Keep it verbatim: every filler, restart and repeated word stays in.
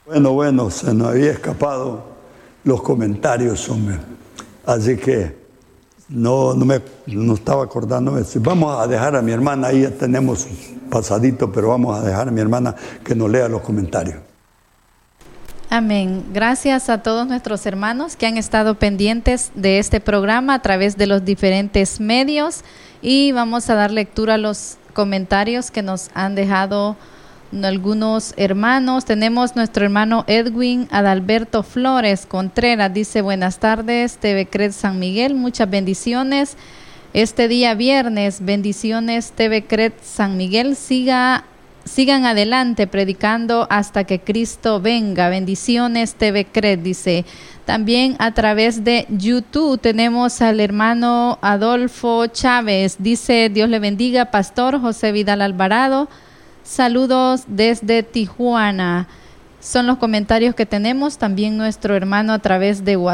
Bueno, bueno, se nos había escapado los comentarios, hombre. Así que no, no me no estaba acordándome. Vamos a dejar a mi hermana, ahí ya tenemos pasadito, pero vamos a dejar a mi hermana que nos lea los comentarios. Amén. Gracias a todos nuestros hermanos que han estado pendientes de este programa a través de los diferentes medios, y vamos a dar lectura a los comentarios que nos han dejado algunos hermanos. Tenemos nuestro hermano Edwin Adalberto Flores Contreras, dice: buenas tardes, T V C R E D San Miguel, muchas bendiciones este día viernes, bendiciones T V C R E D San Miguel, siga sigan adelante predicando hasta que Cristo venga, bendiciones T V C R E D, dice. También a través de YouTube tenemos al hermano Adolfo Chávez, dice: Dios le bendiga, pastor José Vidal Alvarado, saludos desde Tijuana. Son los comentarios que tenemos. También nuestro hermano a través de WhatsApp.